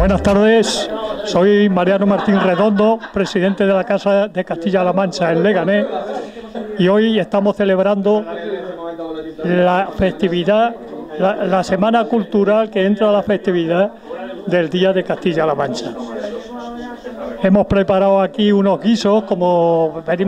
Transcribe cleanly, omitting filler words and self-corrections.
Buenas tardes, soy Mariano Martín Redondo, presidente de la Casa de Castilla-La Mancha en Leganés, y hoy estamos celebrando la festividad, la semana cultural que entra a la festividad del Día de Castilla-La Mancha. Hemos preparado aquí unos guisos, como venimos